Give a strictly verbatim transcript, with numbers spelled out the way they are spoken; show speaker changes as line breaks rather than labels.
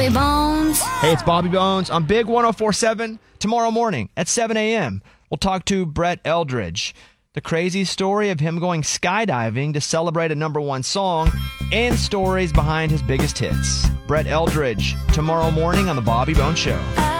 Bobby Bones.
Hey, it's Bobby Bones on Big one oh four point seven. Tomorrow morning at seven a.m., we'll talk to Brett Eldredge. The crazy story of him going skydiving to celebrate a number one song and stories behind his biggest hits. Brett Eldredge, tomorrow morning on The Bobby Bones Show.